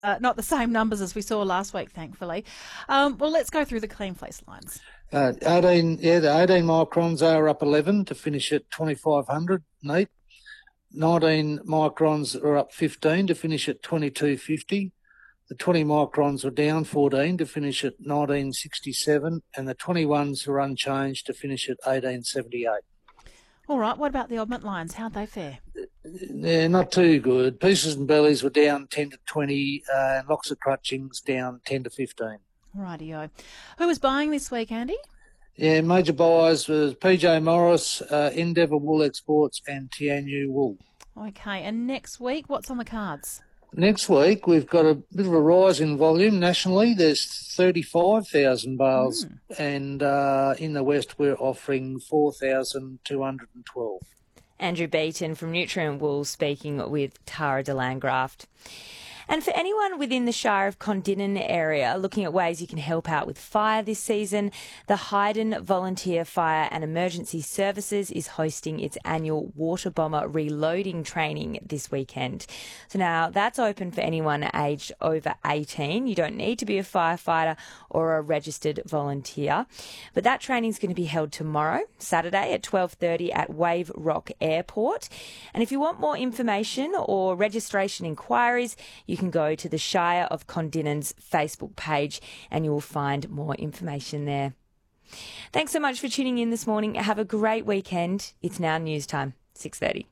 not the same numbers as we saw last week, thankfully. Well, let's go through the clean fleece lines. The 18 microns are up 11 to finish at 2,500, Nate. 19 microns are up 15 to finish at 2,250. The 20 microns were down 14 to finish at 1967, and the 21s are unchanged to finish at 1878. All right, what about the oddment lines? How'd they fare? They're not too good. Pieces and bellies were down 10 to 20, and locks of crutchings down 10 to 15. Rightio. Who was buying this week, Andy? Yeah, major buyers was PJ Morris, Endeavour Wool Exports and Tianyu Wool. Okay, and next week, what's on the cards? Next week, we've got a bit of a rise in volume nationally. There's 35,000 bales, and in the West, we're offering 4,212. Andrew Beaton from Nutrient Wool speaking with Tara de Landgraft. And for anyone within the Shire of Condinin area looking at ways you can help out with fire this season, the Hayden Volunteer Fire and Emergency Services is hosting its annual water bomber reloading training this weekend. So now that's open for anyone aged over 18. You don't need to be a firefighter or a registered volunteer. But that training is going to be held tomorrow, Saturday at 12:30 at Wave Rock Airport. And if you want more information or registration inquiries, you can go to the Shire of Condinin's Facebook page and you will find more information there. Thanks so much for tuning in this morning. Have a great weekend. It's now news time, 6:30.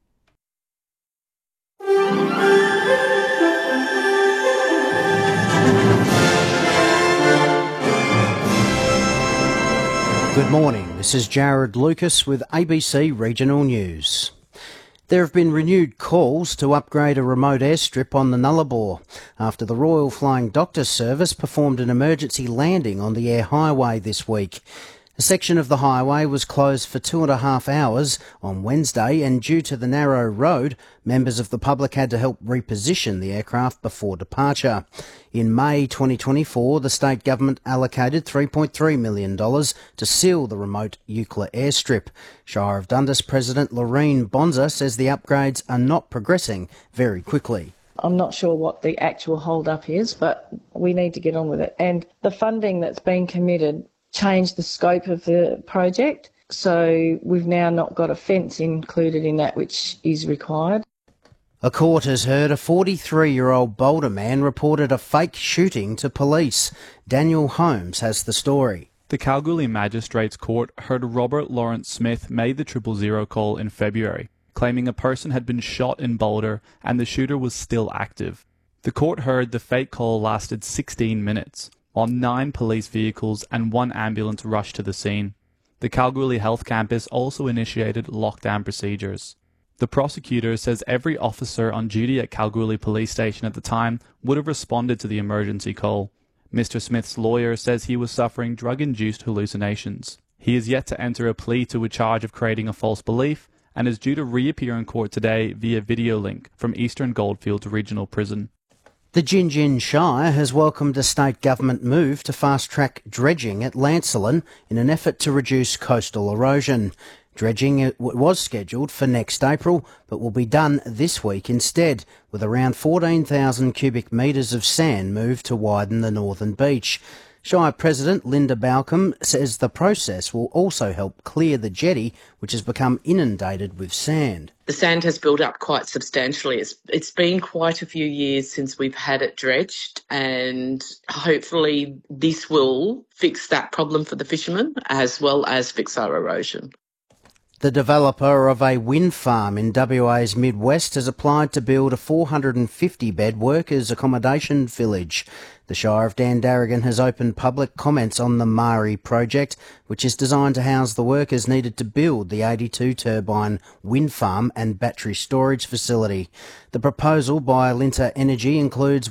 Good morning. This is Jared Lucas with ABC Regional News. There have been renewed calls to upgrade a remote airstrip on the Nullarbor after the Royal Flying Doctor Service performed an emergency landing on the air highway this week. A section of the highway was closed for 2.5 hours on Wednesday, and due to the narrow road, members of the public had to help reposition the aircraft before departure. In May 2024, the state government allocated $3.3 million to seal the remote Eucla airstrip. Shire of Dundas President Loreen Bonza says the upgrades are not progressing very quickly. I'm not sure what the actual hold-up is, but we need to get on with it. And the funding that's been committed changed the scope of the project, so we've now not got a fence included in that, which is required. A court has heard a 43-year-old Boulder man reported a fake shooting to police. Daniel Holmes has the story. The Kalgoorlie Magistrates Court heard Robert Lawrence Smith made the 000 call in February, claiming a person had been shot in Boulder and the shooter was still active. The court heard the fake call lasted 16 minutes, while 9 police vehicles and 1 ambulance rushed to the scene. The Kalgoorlie Health Campus also initiated lockdown procedures. The prosecutor says every officer on duty at Kalgoorlie Police Station at the time would have responded to the emergency call. Mr. Smith's lawyer says he was suffering drug-induced hallucinations. He is yet to enter a plea to a charge of creating a false belief and is due to reappear in court today via video link from Eastern Goldfields Regional Prison. The Gingin Shire has welcomed a state government move to fast-track dredging at Lancelin in an effort to reduce coastal erosion. Dredging was scheduled for next April, but will be done this week instead, with around 14,000 cubic metres of sand moved to widen the northern beach. Shire President Linda Balcombe says the process will also help clear the jetty, which has become inundated with sand. The sand has built up quite substantially. It's been quite a few years since we've had it dredged, and hopefully this will fix that problem for the fishermen as well as fix our erosion. The developer of a wind farm in WA's Midwest has applied to build a 450-bed workers' accommodation village. The Shire of Dandaragan has opened public comments on the Mari project, which is designed to house the workers needed to build the 82-turbine wind farm and battery storage facility. The proposal by Alinta Energy includes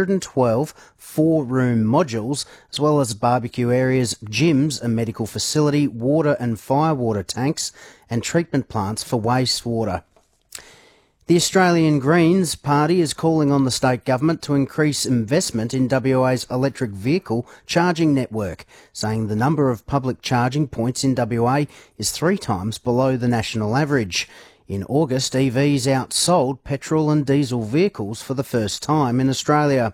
112 4-room modules, as well as barbecue areas, gyms, a medical facility, water and firewater tanks, and treatment plants for wastewater. The Australian Greens Party is calling on the state government to increase investment in WA's electric vehicle charging network, saying the number of public charging points in WA is 3 times below the national average. In August, EVs outsold petrol and diesel vehicles for the first time in Australia.